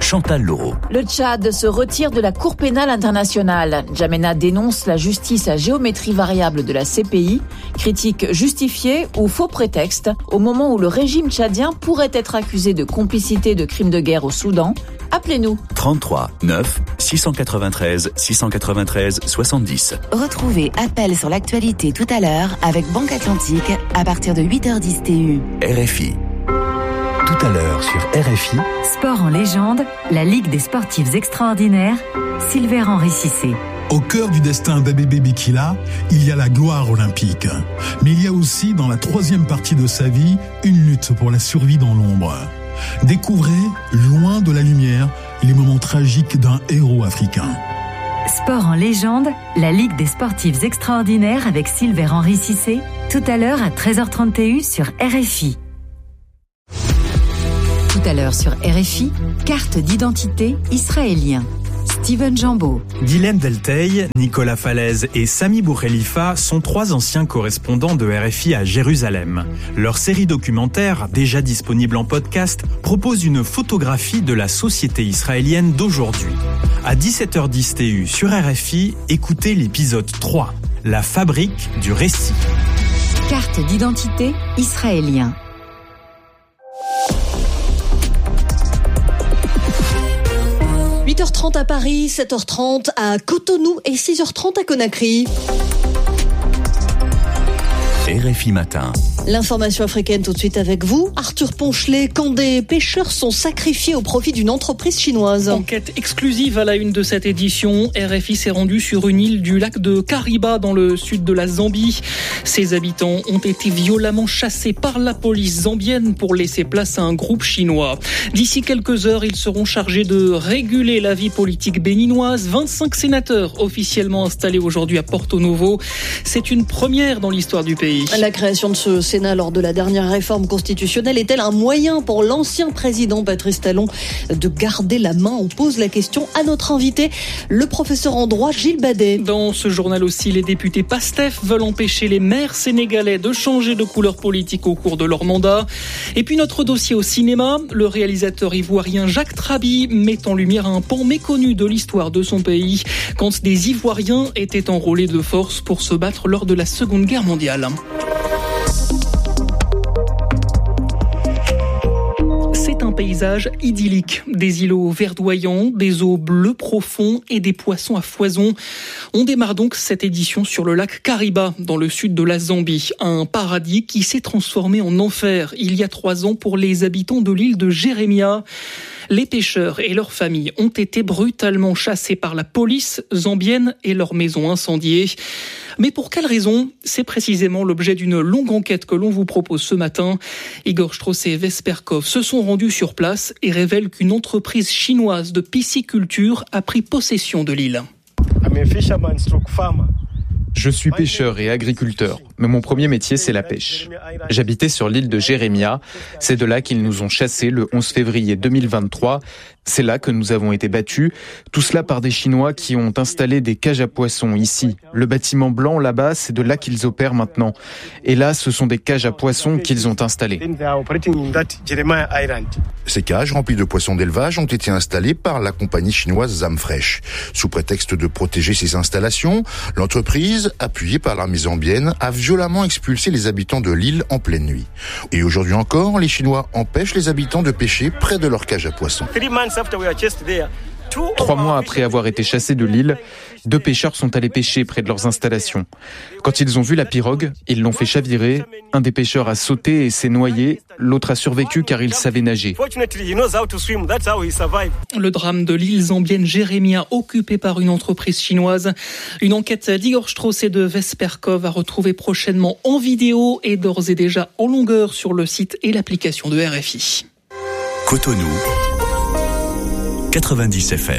S2: Chantal Laureau.
S4: Le Tchad se retire de la Cour pénale internationale. N'Djamena dénonce la justice à géométrie variable de la C P I, critique justifiée ou faux prétexte au moment où le régime tchadien pourrait être accusé de complicité de crimes de guerre au Soudan. Appelez-nous.
S2: trente-trois neuf six cent quatre-vingt-treize six cent quatre-vingt-treize soixante-dix.
S23: Retrouvez Appel sur l'actualité tout à l'heure avec Banque Atlantique à partir de huit heures dix T U.
S2: R F I. Tout à l'heure sur R F I.
S24: Sport en légende, la Ligue des sportifs extraordinaires, Silver-Henri Cissé.
S25: Au cœur du destin d'Abébé Bikila, il y a la gloire olympique. Mais il y a aussi, dans la troisième partie de sa vie, une lutte pour la survie dans l'ombre. Découvrez, loin de la lumière, les moments tragiques d'un héros africain.
S24: Sport en légende, la Ligue des sportifs extraordinaires avec Silver-Henri Cissé, tout à l'heure à treize heures trente T U sur R F I. Tout à l'heure sur R F I, carte d'identité israélien. Steven Jambeau.
S26: Guilhem Delteil, Nicolas Falaise et Sami Boukhelifa sont trois anciens correspondants de R F I à Jérusalem. Leur série documentaire, déjà disponible en podcast, propose une photographie de la société israélienne d'aujourd'hui. À dix-sept heures dix T U sur R F I, écoutez l'épisode trois, La fabrique du récit.
S24: Carte d'identité israélien.
S1: huit heures trente à Paris, sept heures trente à Cotonou et six heures trente à Conakry.
S2: R F I Matin.
S1: L'information africaine tout de suite avec vous. Arthur Ponchelet, quand des pêcheurs sont sacrifiés au profit d'une entreprise chinoise.
S27: Enquête exclusive à la une de cette édition. R F I s'est rendu sur une île du lac de Kariba dans le sud de la Zambie. Ses habitants ont été violemment chassés par la police zambienne pour laisser place à un groupe chinois. D'ici quelques heures, ils seront chargés de réguler la vie politique béninoise. vingt-cinq sénateurs officiellement installés aujourd'hui à Porto Novo. C'est une première dans l'histoire du pays.
S1: La création de ce Sénat lors de la dernière réforme constitutionnelle est-elle un moyen pour l'ancien président Patrice Talon de garder la main? On pose la question à notre invité, le professeur en droit Gilles Badet.
S27: Dans ce journal aussi, les députés PASTEF veulent empêcher les maires sénégalais de changer de couleur politique au cours de leur mandat. Et puis notre dossier au cinéma, le réalisateur ivoirien Jacques Trabi met en lumière un pan méconnu de l'histoire de son pays quand des Ivoiriens étaient enrôlés de force pour se battre lors de la Seconde Guerre mondiale. C'est un paysage idyllique, des îlots verdoyants, des eaux bleues profonds et des poissons à foison. On démarre donc cette édition sur le lac Kariba, dans le sud de la Zambie, un paradis qui s'est transformé en enfer il y a trois ans pour les habitants de l'île de Jérémia. Les pêcheurs et leurs familles ont été brutalement chassés par la police zambienne et leurs maisons incendiées. Mais pour quelle raison? C'est précisément l'objet d'une longue enquête que l'on vous propose ce matin. Igor Strauss et Vesperkov se sont rendus sur place et révèlent qu'une entreprise chinoise de pisciculture a pris possession de l'île.
S28: Je suis pêcheur et agriculteur, mais mon premier métier, c'est la pêche. J'habitais sur l'île de Jérémia. C'est de là qu'ils nous ont chassés le onze février deux mille vingt-trois. C'est là que nous avons été battus. Tout cela par des Chinois qui ont installé des cages à poissons ici. Le bâtiment blanc là-bas, c'est de là qu'ils opèrent maintenant. Et là, ce sont des cages à poissons qu'ils ont installées.
S29: Ces cages remplies de poissons d'élevage ont été installées par la compagnie chinoise Zamfresh. Sous prétexte de protéger ces installations, l'entreprise, appuyée par l'armée zambienne, a violemment expulsé les habitants de l'île en pleine nuit. Et aujourd'hui encore, les Chinois empêchent les habitants de pêcher près de leurs cages à poissons.
S28: Trois mois après avoir été chassés de l'île, deux pêcheurs sont allés pêcher près de leurs installations. Quand ils ont vu la pirogue, ils l'ont fait chavirer. Un des pêcheurs a sauté et s'est noyé. L'autre a survécu car il savait nager.
S27: Le drame de l'île zambienne Jérémia, occupée par une entreprise chinoise. Une enquête d'Igor Strauss et de Vesperkov à retrouver prochainement en vidéo et d'ores et déjà en longueur sur le site et l'application de R F I.
S2: Cotonou, quatre-vingt-dix F M.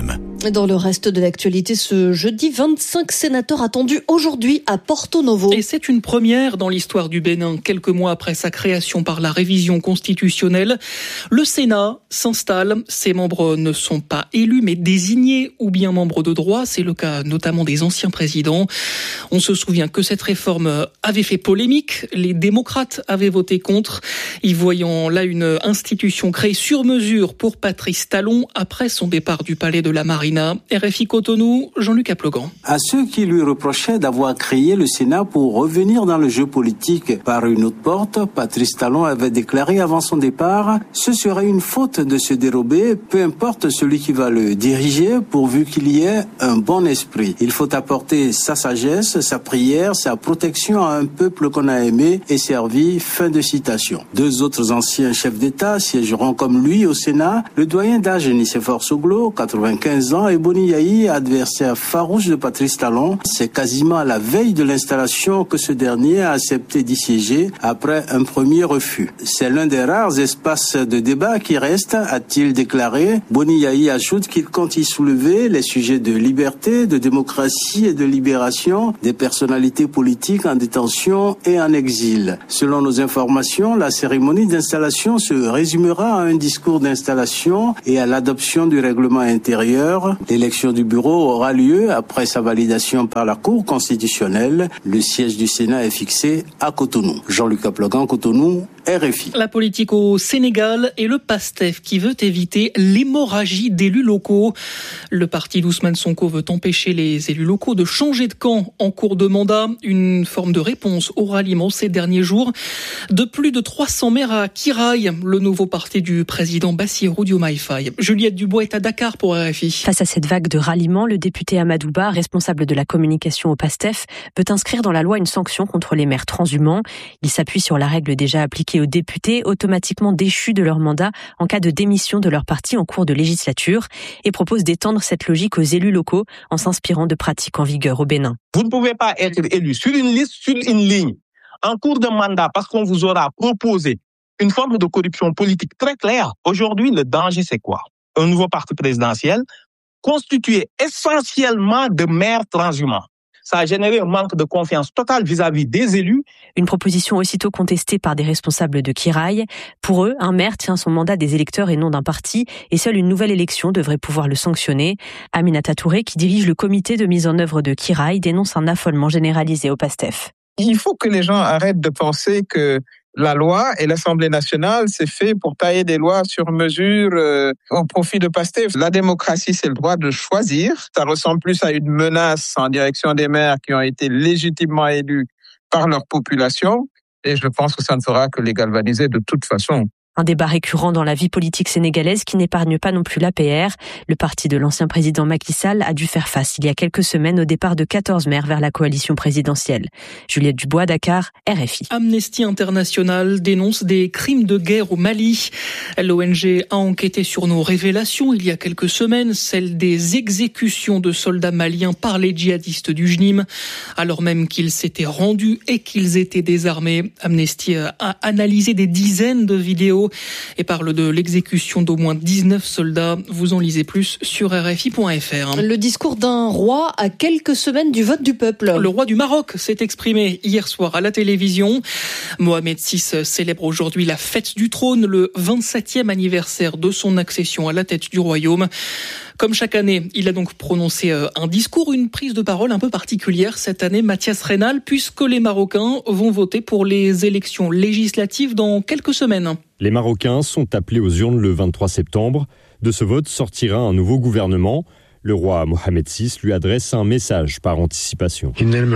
S1: Dans le reste de l'actualité, ce jeudi, vingt-cinq sénateurs attendus aujourd'hui à Porto Novo.
S27: Et c'est une première dans l'histoire du Bénin. Quelques mois après sa création par la révision constitutionnelle, le Sénat s'installe. Ses membres ne sont pas élus, mais désignés ou bien membres de droit. C'est le cas notamment des anciens présidents. On se souvient que cette réforme avait fait polémique. Les démocrates avaient voté contre, y voyant là une institution créée sur mesure pour Patrice Talon après son départ du palais de la Marina. R F I Cotonou, Jean-Luc Aplegan.
S6: À ceux qui lui reprochaient d'avoir créé le Sénat pour revenir dans le jeu politique par une autre porte, Patrice Talon avait déclaré avant son départ « Ce serait une faute de se dérober, peu importe celui qui va le diriger, pourvu qu'il y ait un bon esprit. Il faut apporter sa sagesse, sa prière, sa protection à un peuple qu'on a aimé et servi. » Fin de citation. Deux autres anciens chefs d'État siégeront comme lui au Sénat. Le doyen d'âge Nicéphore Soglo, quatre-vingt-quinze ans, et Boni Yayi, adversaire farouche de Patrice Talon. C'est quasiment à la veille de l'installation que ce dernier a accepté d'y siéger après un premier refus. C'est l'un des rares espaces de débat qui reste, a-t-il déclaré. Boni Yayi ajoute qu'il compte y soulever les sujets de liberté, de démocratie et de libération des personnalités politiques en détention et en exil. Selon nos informations, la cérémonie d'installation se résumera à un discours d'installation et à l'adoption du règlement intérieur. L'élection du bureau aura lieu après sa validation par la Cour constitutionnelle. Le siège du Sénat est fixé à Cotonou. Jean-Luc Aplegan, Cotonou, R F I.
S27: La politique au Sénégal et le PASTEF qui veut éviter l'hémorragie d'élus locaux. Le parti d'Ousmane Sonko veut empêcher les élus locaux de changer de camp en cours de mandat. Une forme de réponse au ralliement ces derniers jours de plus de trois cents maires à Kiraï, le nouveau parti du président Bassirou Diomaye Faye. Juliette Dubois est à Dakar pour R F I.
S7: Face à cette vague de ralliement, le député Amadou Ba, responsable de la communication au PASTEF, veut inscrire dans la loi une sanction contre les maires transhumants. Il s'appuie sur la règle déjà appliquée aux députés automatiquement déchus de leur mandat en cas de démission de leur parti en cours de législature et propose d'étendre cette logique aux élus locaux en s'inspirant de pratiques en vigueur au Bénin.
S8: Vous ne pouvez pas être élu sur une liste, sur une ligne, en cours de mandat parce qu'on vous aura proposé une forme de corruption politique très claire. Aujourd'hui, le danger, c'est quoi? Un nouveau parti présidentiel constitué essentiellement de maires transhumants. Ça a généré un manque de confiance totale vis-à-vis des élus.
S7: Une proposition aussitôt contestée par des responsables de Kiraï. Pour eux, un maire tient son mandat des électeurs et non d'un parti, et seule une nouvelle élection devrait pouvoir le sanctionner. Aminata Touré, qui dirige le comité de mise en œuvre de Kiraï, dénonce un affolement généralisé au PASTEF.
S8: Il faut que les gens arrêtent de penser que la loi et l'Assemblée nationale, c'est fait pour tailler des lois sur mesure euh, au profit de PASTEF. La démocratie, c'est le droit de choisir. Ça ressemble plus à une menace en direction des maires qui ont été légitimement élus par leur population. Et je pense que ça ne fera que les galvaniser de toute façon.
S7: Un débat récurrent dans la vie politique sénégalaise qui n'épargne pas non plus l'A P R. Le parti de l'ancien président Macky Sall a dû faire face il y a quelques semaines au départ de quatorze maires vers la coalition présidentielle. Juliette Dubois, Dakar, R F I.
S27: Amnesty International dénonce des crimes de guerre au Mali. L'O N G a enquêté sur nos révélations il y a quelques semaines, celles des exécutions de soldats maliens par les djihadistes du J N I M, alors même qu'ils s'étaient rendus et qu'ils étaient désarmés. Amnesty a analysé des dizaines de vidéos et parle de l'exécution d'au moins dix-neuf soldats. Vous en lisez plus sur R F I point F R.
S1: Le discours d'un roi à quelques semaines du vote du peuple.
S27: Le roi du Maroc s'est exprimé hier soir à la télévision. Mohamed six célèbre aujourd'hui la fête du trône, le vingt-septième anniversaire de son accession à la tête du royaume. Comme chaque année, il a donc prononcé un discours, une prise de parole un peu particulière cette année, Mathias Reynal, puisque les Marocains vont voter pour les élections législatives dans quelques semaines.
S9: Les Marocains sont appelés aux urnes le vingt-trois septembre. De ce vote sortira un nouveau gouvernement. Le roi Mohamed six lui adresse un message par anticipation.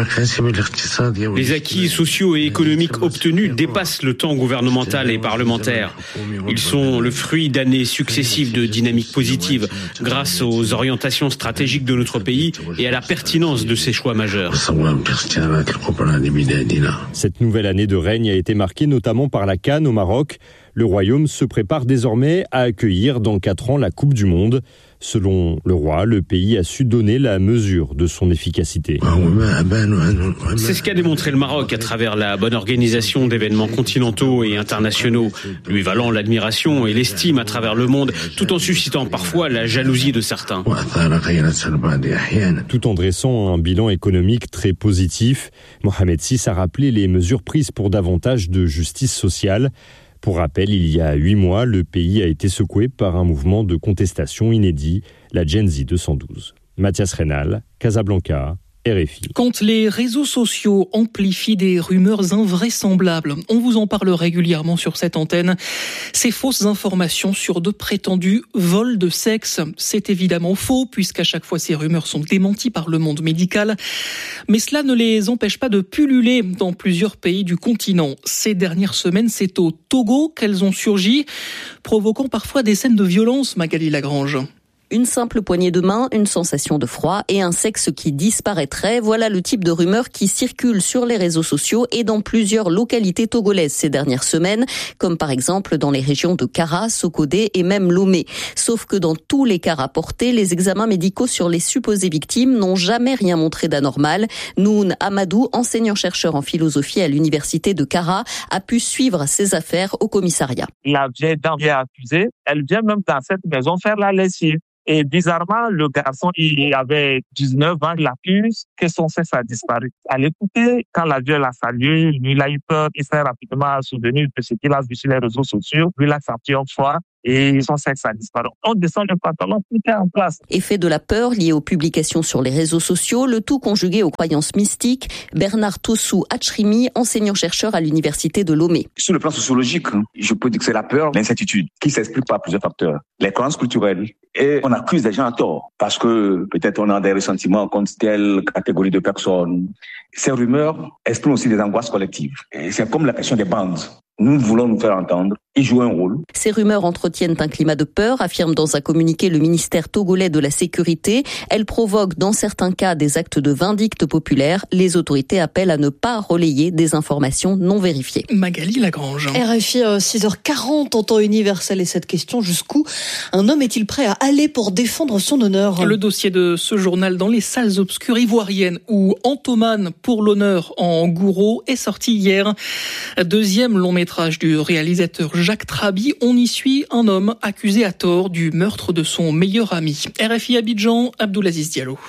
S10: Les acquis sociaux et économiques obtenus dépassent le temps gouvernemental et parlementaire. Ils sont le fruit d'années successives de dynamique positive grâce aux orientations stratégiques de notre pays et à la pertinence de ses choix majeurs.
S9: Cette nouvelle année de règne a été marquée notamment par la CAN au Maroc. Le royaume se prépare désormais à accueillir dans quatre ans la Coupe du Monde. Selon le roi, le pays a su donner la mesure de son efficacité.
S10: C'est ce qu'a démontré le Maroc à travers la bonne organisation d'événements continentaux et internationaux, lui valant l'admiration et l'estime à travers le monde, tout en suscitant parfois la jalousie de certains.
S9: Tout en dressant un bilan économique très positif, Mohamed six a rappelé les mesures prises pour davantage de justice sociale. Pour rappel, il y a huit mois, le pays a été secoué par un mouvement de contestation inédit, la Gen Z deux cent douze. Mathias Reynal, Casablanca, R F I.
S27: Quand les réseaux sociaux amplifient des rumeurs invraisemblables, on vous en parle régulièrement sur cette antenne. Ces fausses informations sur de prétendus vols de sexe, c'est évidemment faux puisqu'à chaque fois ces rumeurs sont démenties par le monde médical. Mais cela ne les empêche pas de pulluler dans plusieurs pays du continent. Ces dernières semaines, c'est au Togo qu'elles ont surgi, provoquant parfois des scènes de violence, Magali Lagrange.
S3: Une simple poignée de main, une sensation de froid et un sexe qui disparaîtrait. Voilà le type de rumeurs qui circulent sur les réseaux sociaux et dans plusieurs localités togolaises ces dernières semaines, comme par exemple dans les régions de Kara, Sokodé et même Lomé. Sauf que dans tous les cas rapportés, les examens médicaux sur les supposées victimes n'ont jamais rien montré d'anormal. Noun Amadou, enseignant-chercheur en philosophie à l'université de Kara, a pu suivre ces affaires au commissariat.
S5: La vieille dame vient accusée, elle vient même dans cette maison faire la lessive. Et bizarrement, le garçon, il avait dix-neuf ans, il accuse que son sexe a disparu. À l'écouter, quand la vieille l'a salué, lui, il a eu peur, il s'est rapidement souvenu de ce qu'il a vu sur les réseaux sociaux. Lui, il a senti un froid. Et son sexe a disparu. On descend le pantalon, tout est en place.
S3: Effet de la peur liée aux publications sur les réseaux sociaux, le tout conjugué aux croyances mystiques. Bernard Tossou Achrimi, enseignant-chercheur à l'université de Lomé.
S11: Sur le plan sociologique, je peux dire que c'est la peur, l'incertitude, qui s'explique par plusieurs facteurs. Les croyances culturelles. Et on accuse les gens à tort, parce que peut-être on a des ressentiments contre telle catégorie de personnes. Ces rumeurs expriment aussi des angoisses collectives. Et c'est comme la question des bandes. Nous voulons nous faire entendre et jouer un rôle.
S3: Ces rumeurs entretiennent un climat de peur, affirme dans un communiqué le ministère togolais de la Sécurité. Elles provoquent dans certains cas des actes de vindicte populaire. Les autorités appellent à ne pas relayer des informations non vérifiées.
S27: Magali Lagrange.
S1: R F I six heures quarante en temps universel et cette question, jusqu'où un homme est-il prêt à aller pour défendre son honneur ?
S27: Le dossier de ce journal dans les salles obscures ivoiriennes où Antoman pour l'honneur en Gouraud est sorti hier. Deuxième long métrage du réalisateur Jacques Trabi, on y suit un homme accusé à tort du meurtre de son meilleur ami. R F I Abidjan, Abdoulaziz Diallo.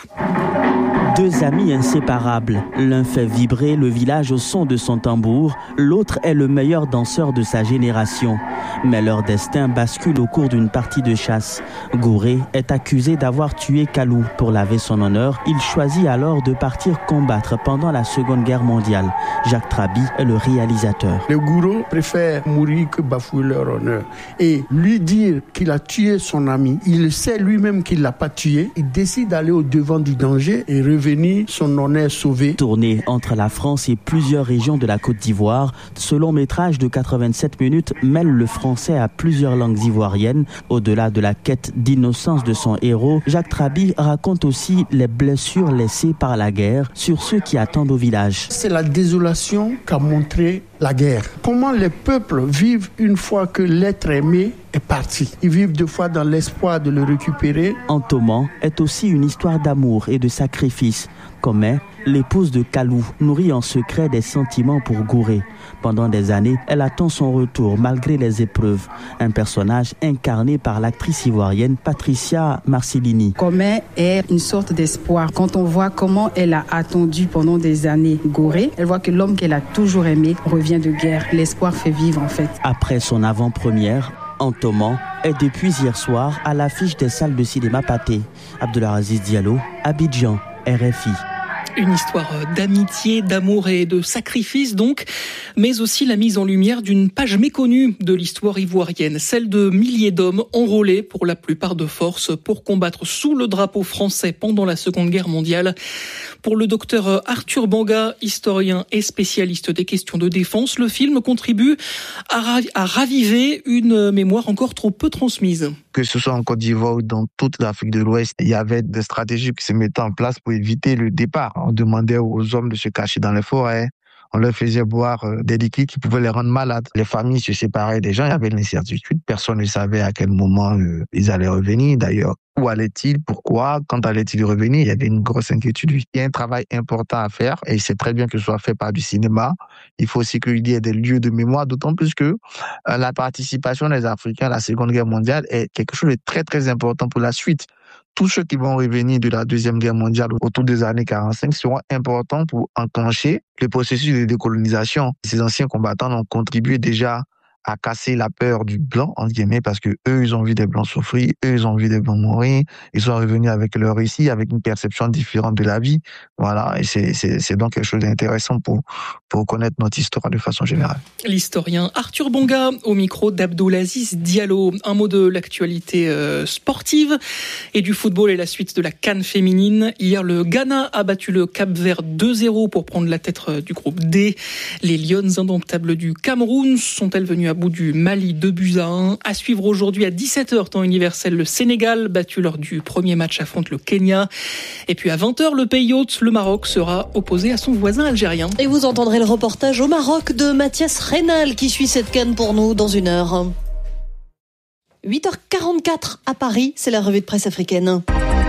S12: Deux amis inséparables. L'un fait vibrer le village au son de son tambour, l'autre est le meilleur danseur de sa génération. Mais leur destin bascule au cours d'une partie de chasse. Gouré est accusé d'avoir tué Kalou. Pour laver son honneur, il choisit alors de partir combattre pendant la Seconde Guerre mondiale. Jacques Trabi est le réalisateur.
S13: Les gourous préfèrent mourir que bafouer leur honneur. Et lui dire qu'il a tué son ami, il sait lui-même qu'il ne l'a pas tué, il décide d'aller au devant du danger et revenir son honneur sauvé.
S12: Tourné entre la France et plusieurs régions de la Côte d'Ivoire, ce long métrage de quatre-vingt-sept minutes mêle le français à plusieurs langues ivoiriennes. Au-delà de la quête d'innocence de son héros, Jacques Trabi raconte aussi les blessures laissées par la guerre sur ceux qui attendent au village.
S13: C'est la désolation qu'a montré la guerre. Comment les peuples vivent une fois que l'être aimé est parti. Ils vivent deux fois dans l'espoir de le récupérer.
S12: Antoman est aussi une histoire d'amour et de sacrifice. Comme est l'épouse de Kalou, nourrit en secret des sentiments pour Gouré. Pendant des années, elle attend son retour malgré les épreuves. Un personnage incarné par l'actrice ivoirienne Patricia Marcellini.
S14: Commet est une sorte d'espoir. Quand on voit comment elle a attendu pendant des années Gouré, elle voit que l'homme qu'elle a toujours aimé revient de guerre. L'espoir fait vivre en fait.
S12: Après son avant-première, Antoman est depuis hier soir à l'affiche des salles de cinéma Pathé. Abdoulaziz Diallo, Abidjan, R F I.
S27: Une histoire d'amitié, d'amour et de sacrifice donc, mais aussi la mise en lumière d'une page méconnue de l'histoire ivoirienne, celle de milliers d'hommes enrôlés pour la plupart de force pour combattre sous le drapeau français pendant la Seconde Guerre mondiale. Pour le docteur Arthur Banga, historien et spécialiste des questions de défense, le film contribue à, rav- à raviver une mémoire encore trop peu transmise.
S15: Que ce soit en Côte d'Ivoire ou dans toute l'Afrique de l'Ouest, il y avait des stratégies qui se mettaient en place pour éviter le départ. On demandait aux hommes de se cacher dans les forêts, on leur faisait boire des liquides qui pouvaient les rendre malades. Les familles se séparaient des gens, il y avait l'incertitude, personne ne savait à quel moment euh, ils allaient revenir. D'ailleurs, où allait-il, pourquoi, quand allait-il revenir, il y avait une grosse inquiétude. Il y a un travail important à faire et c'est très bien que ce soit fait par du cinéma. Il faut aussi qu'il y ait des lieux de mémoire, d'autant plus que euh, la participation des Africains à la Seconde Guerre mondiale est quelque chose de très très important pour la suite. Tous ceux qui vont revenir de la Deuxième Guerre mondiale autour des années quarante-cinq seront importants pour enclencher le processus de décolonisation. Ces anciens combattants ont contribué déjà à casser la peur du blanc, entre guillemets, parce que eux, ils ont vu des blancs souffrir, eux, ils ont vu des blancs mourir, ils sont revenus avec leur récit, avec une perception différente de la vie. Voilà, et c'est, c'est, c'est donc quelque chose d'intéressant pour, pour connaître notre histoire de façon générale.
S27: L'historien Arthur Bonga au micro d'Abdelaziz Diallo. Un mot de l'actualité euh, sportive et du football et la suite de la CAN féminine. Hier, le Ghana a battu le Cap-Vert deux zéro pour prendre la tête du groupe D. Les Lionnes indomptables du Cameroun sont-elles venues à bout du Mali deux buts à un. À suivre aujourd'hui à dix-sept heures, temps universel, le Sénégal, battu lors du premier match, affronte le Kenya. Et puis à vingt heures, le pays hôte, le Maroc, sera opposé à son voisin algérien.
S1: Et vous entendrez le reportage au Maroc de Mathias Reynal qui suit cette CAN pour nous dans une heure. huit heures quarante-quatre à Paris, c'est la revue de presse africaine.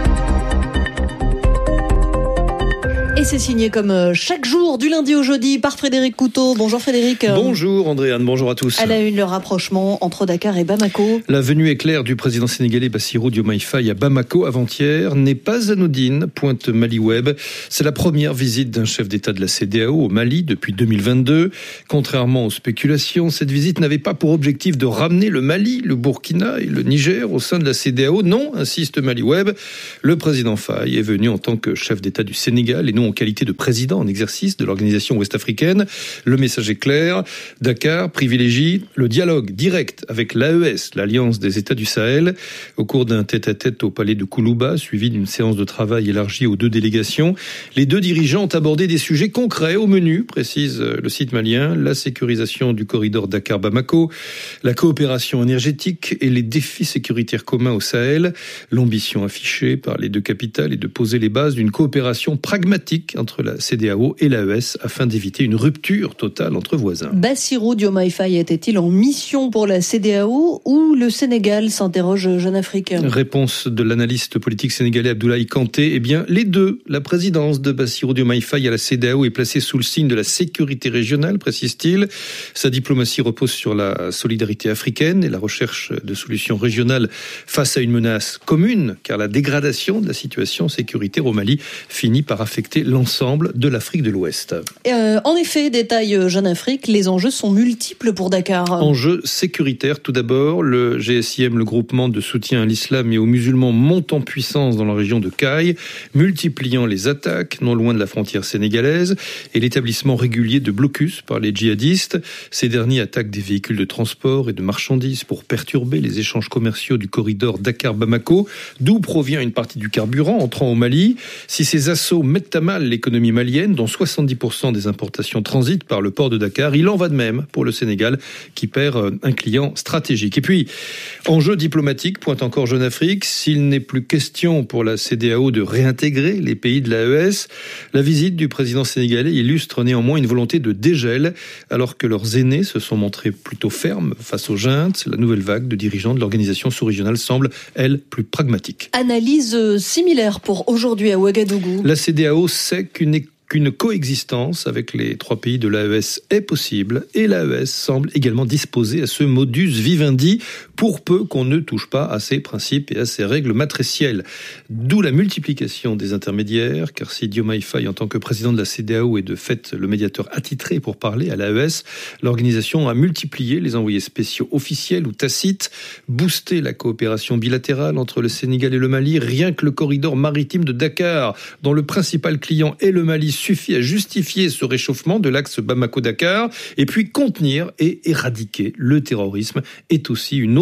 S1: Et c'est signé comme chaque jour, du lundi au jeudi, par Frédéric Couteau. Bonjour Frédéric.
S4: Bonjour Andréane, bonjour à tous.
S1: À la une, le rapprochement entre Dakar et Bamako.
S4: La venue éclair du président sénégalais Bassirou Diomaye Faye à Bamako avant-hier n'est pas anodine, pointe Maliweb. C'est la première visite d'un chef d'État de la C D A O au Mali depuis deux mille vingt-deux. Contrairement aux spéculations, cette visite n'avait pas pour objectif de ramener le Mali, le Burkina et le Niger au sein de la C D A O. Non, insiste Maliweb, le président Faye est venu en tant que chef d'État du Sénégal et non en qualité de président en exercice de l'organisation ouest-africaine. Le message est clair. Dakar privilégie le dialogue direct avec l'A E S, l'Alliance des États du Sahel, au cours d'un tête-à-tête au palais de Koulouba, suivi d'une séance de travail élargie aux deux délégations. Les deux dirigeants ont abordé des sujets concrets au menu, précise le site malien, la sécurisation du corridor Dakar-Bamako, la coopération énergétique et les défis sécuritaires communs au Sahel. L'ambition affichée par les deux capitales est de poser les bases d'une coopération pragmatique entre la C D A O et l'A E S afin d'éviter une rupture totale entre voisins.
S1: Bassirou Diomaye Faye était-il en mission pour la C D A O ou le Sénégal, s'interroge Jeune Afrique.
S4: Réponse de l'analyste politique sénégalais Abdoulaye Kanté, eh bien les deux. La présidence de Bassirou Diomaye Faye à la C D A O est placée sous le signe de la sécurité régionale, précise-t-il. Sa diplomatie repose sur la solidarité africaine et la recherche de solutions régionales face à une menace commune, car la dégradation de la situation sécuritaire au Mali finit par affecter l'ensemble de l'Afrique de l'Ouest.
S1: Euh, en effet, détail Jeune Afrique, les enjeux sont multiples pour Dakar.
S4: Enjeux sécuritaires tout d'abord. Le G S I M, le groupement de soutien à l'islam et aux musulmans, monte en puissance dans la région de Kaï, multipliant les attaques non loin de la frontière sénégalaise et l'établissement régulier de blocus par les djihadistes. Ces derniers attaquent des véhicules de transport et de marchandises pour perturber les échanges commerciaux du corridor Dakar-Bamako, d'où provient une partie du carburant entrant au Mali. Si ces assauts mettent à mal l'économie malienne, dont soixante-dix pour cent des importations transitent par le port de Dakar, il en va de même pour le Sénégal, qui perd un client stratégique. Et puis, enjeu diplomatique, pointe encore Jeune Afrique, s'il n'est plus question pour la C D A O de réintégrer les pays de l'A E S, la visite du président sénégalais illustre néanmoins une volonté de dégel, alors que leurs aînés se sont montrés plutôt fermes face aux juntes. La nouvelle vague de dirigeants de l'organisation sous-régionale semble, elle, plus pragmatique.
S1: Analyse similaire pour aujourd'hui à Ouagadougou.
S4: La C D A O sait qu'une qu'une coexistence avec les trois pays de l'A E S est possible et l'A E S semble également disposée à ce modus vivendi pour peu qu'on ne touche pas à ses principes et à ses règles matricielles. D'où la multiplication des intermédiaires, car si Diomaye Faye en tant que président de la C D A O est de fait le médiateur attitré pour parler à l'A E S, l'organisation a multiplié les envoyés spéciaux officiels ou tacites, boosté la coopération bilatérale entre le Sénégal et le Mali, rien que le corridor maritime de Dakar, dont le principal client est le Mali, suffit à justifier ce réchauffement de l'axe Bamako-Dakar, et puis contenir et éradiquer le terrorisme est aussi une autre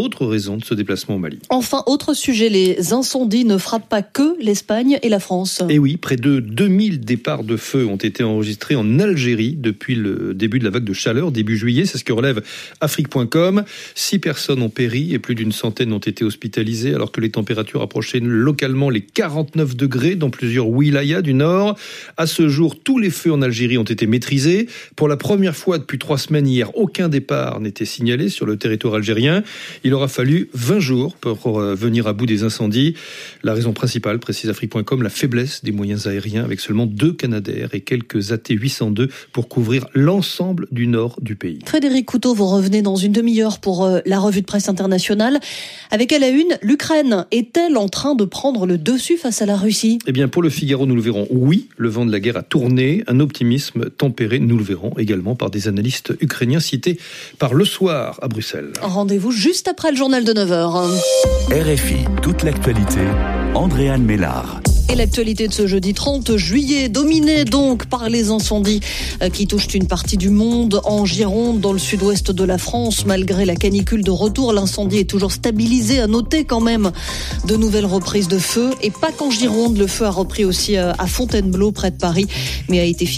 S4: autre raison de ce déplacement au Mali.
S1: Enfin, autre sujet, les incendies ne frappent pas que l'Espagne et la France.
S4: Et oui, près de deux mille départs de feu ont été enregistrés en Algérie depuis le début de la vague de chaleur, début juillet. C'est ce que relève Afrique point com. Six personnes ont péri et plus d'une centaine ont été hospitalisées alors que les températures approchaient localement les quarante-neuf degrés dans plusieurs wilayas du nord. À ce jour, tous les feux en Algérie ont été maîtrisés. Pour la première fois depuis trois semaines hier, aucun départ n'était signalé sur le territoire algérien. Il aura fallu vingt jours pour venir à bout des incendies. La raison principale, précise Afrique point com, la faiblesse des moyens aériens avec seulement deux Canadair et quelques A T huit cent deux pour couvrir l'ensemble du nord du pays.
S1: Frédéric Couteau, vous revenez dans une demi-heure pour la revue de presse internationale. Avec à la une, l'Ukraine est-elle en train de prendre le dessus face à la Russie ?
S4: Eh bien, pour le Figaro, nous le verrons. Oui, le vent de la guerre a tourné. Un optimisme tempéré, nous le verrons également par des analystes ukrainiens cités par Le Soir à Bruxelles.
S1: Rendez-vous juste après le journal de neuf heures.
S2: R F I, toute l'actualité, Andréane Mélard.
S1: Et l'actualité de ce jeudi trente juillet, dominée donc par les incendies qui touchent une partie du monde. En Gironde, dans le sud-ouest de la France, malgré la canicule de retour, l'incendie est toujours stabilisé. À noter quand même de nouvelles reprises de feu. Et pas qu'en Gironde, le feu a repris aussi à Fontainebleau, près de Paris, mais a été fixé